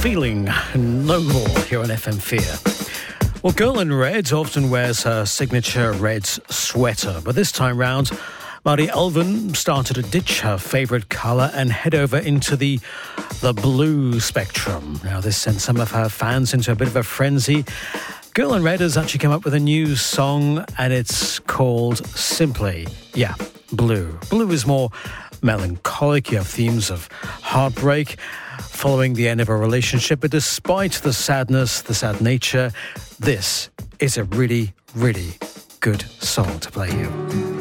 feeling no more here on FM Fear. Well, Girl in Red often wears her signature red sweater, but this time round, Marie Elven started to ditch her favourite colour and head over into the blue spectrum. Now, this sent some of her fans into a bit of a frenzy. Girl in Red has actually come up with a new song, and it's called simply, Blue. Blue is more melancholic. You have themes of heartbreak following the end of a relationship, but despite the sadness, the sad nature, this is a really, really good song to play you.